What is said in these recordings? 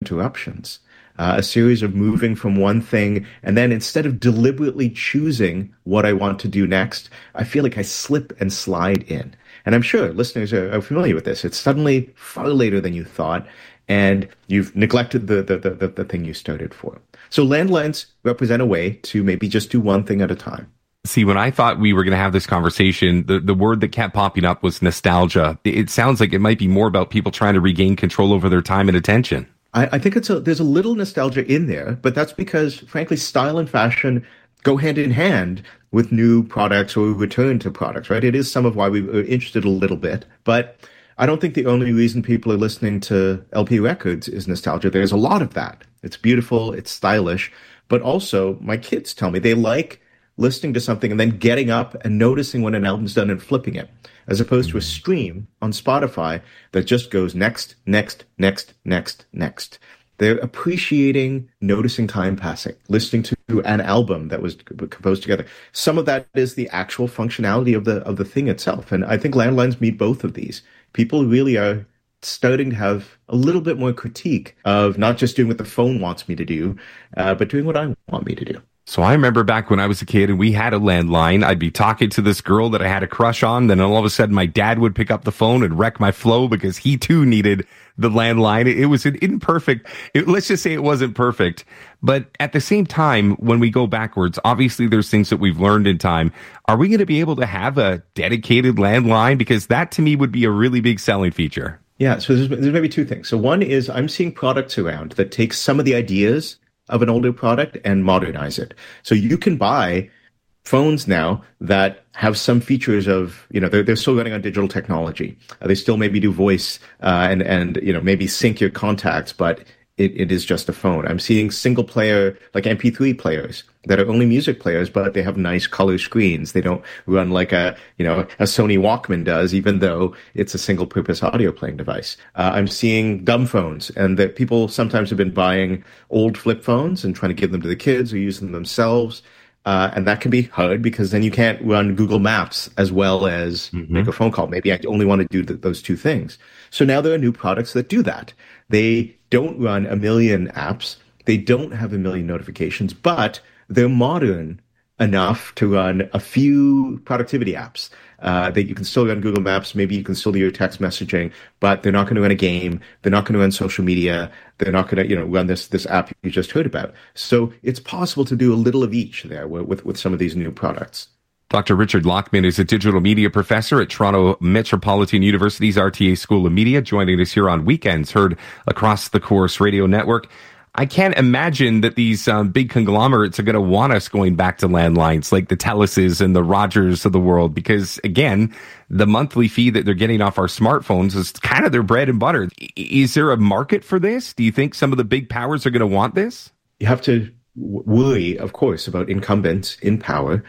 interruptions, a series of moving from one thing. And then instead of deliberately choosing what I want to do next, I feel like I slip and slide in. And I'm sure listeners are familiar with this. It's suddenly far later than you thought, and you've neglected the thing you started for. So landlines represent a way to maybe just do one thing at a time. See, when I thought we were going to have this conversation, the word that kept popping up was nostalgia. It sounds like it might be more about people trying to regain control over their time and attention. I think there's a little nostalgia in there, but that's because, frankly, style and fashion go hand in hand with new products or return to products, right? It is some of why we were interested a little bit, but I don't think the only reason people are listening to LP records is nostalgia. There's a lot of that. It's beautiful, it's stylish, but also my kids tell me they like listening to something and then getting up and noticing when an album's done and flipping it, as opposed to a stream on Spotify that just goes next, next, next, next, next. They're appreciating noticing time passing, listening to an album that was composed together. Some of that is the actual functionality of the thing itself. And I think landlines meet both of these. People really are starting to have a little bit more critique of not just doing what the phone wants me to do, but doing what I want me to do. So I remember back when I was a kid and we had a landline, I'd be talking to this girl that I had a crush on. Then all of a sudden my dad would pick up the phone and wreck my flow because he too needed the landline. It was an imperfect, let's just say it wasn't perfect. But at the same time, when we go backwards, obviously there's things that we've learned in time. Are we going to be able to have a dedicated landline? Because that to me would be a really big selling feature. Yeah, so there's maybe two things. So one is I'm seeing products around that take some of the ideas of an older product and modernize it. So you can buy phones now that have some features of, they're still running on digital technology. They still maybe do voice and maybe sync your contacts, but it is just a phone. I'm seeing single player, like MP3 players that are only music players, but they have nice color screens. They don't run like a Sony Walkman does, even though it's a single purpose audio playing device. I'm seeing dumb phones, and that people sometimes have been buying old flip phones and trying to give them to the kids or use them themselves. And that can be hard because then you can't run Google Maps as well as make a phone call. Maybe I only want to do those two things. So now there are new products that do that. They don't run a million apps. They don't have a million notifications, but they're modern enough to run a few productivity apps that you can still run Google Maps. Maybe you can still do your text messaging, but they're not going to run a game. They're not going to run social media. They're not going to, run this app you just heard about. So it's possible to do a little of each there with some of these new products. Dr. Richard Lockman is a digital media professor at Toronto Metropolitan University's RTA School of Media, joining us here on Weekends, heard across the Corus Radio Network. I can't imagine that these big conglomerates are going to want us going back to landlines like the Teluses and the Rogers of the world, because, again, the monthly fee that they're getting off our smartphones is kind of their bread and butter. Is there a market for this? Do you think some of the big powers are going to want this? You have to worry, of course, about incumbents in power,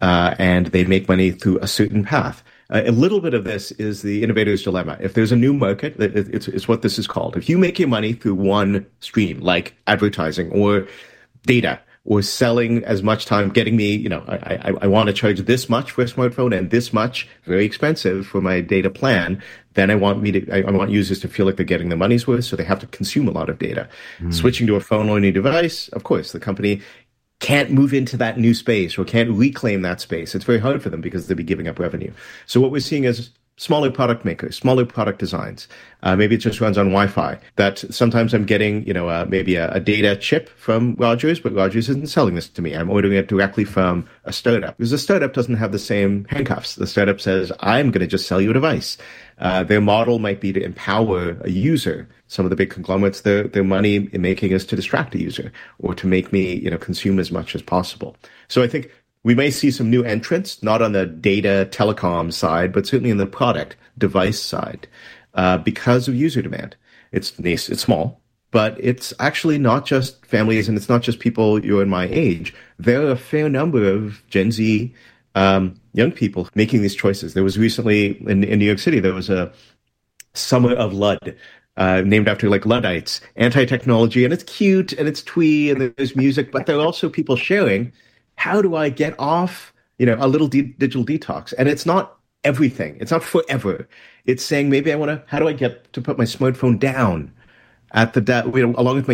and they make money through a certain path. A little bit of this is the innovator's dilemma. If there's a new market, it's what this is called. If you make your money through one stream, like advertising or data or selling as much time, getting me, I want to charge this much for a smartphone and this much, very expensive, for my data plan, then I want users to feel like they're getting the money's worth, so they have to consume a lot of data. Switching to a phone-only device, of course, the company can't move into that new space or can't reclaim that space. It's very hard for them because they'll be giving up revenue. So what we're seeing is smaller product makers, smaller product designs. Maybe it just runs on Wi-Fi. That sometimes I'm getting, maybe a data chip from Rogers, but Rogers isn't selling this to me. I'm ordering it directly from a startup because the startup doesn't have the same handcuffs. The startup says, I'm going to just sell you a device. Their model might be to empower a user. Some of the big conglomerates, their money in making is to distract a user or to make me, consume as much as possible. So I think we may see some new entrants, not on the data telecom side, but certainly in the product device side, because of user demand. It's small, but it's actually not just families and it's not just people you're in my age. There are a fair number of Gen Z young people making these choices. There was recently in New York City, there was a Summer of Lud, named after like Luddites, anti-technology, and it's cute and it's twee and there's music, but there are also people sharing, how do I get off, a little digital detox? And it's not everything. It's not forever. It's saying maybe how do I get to put my smartphone down at along with my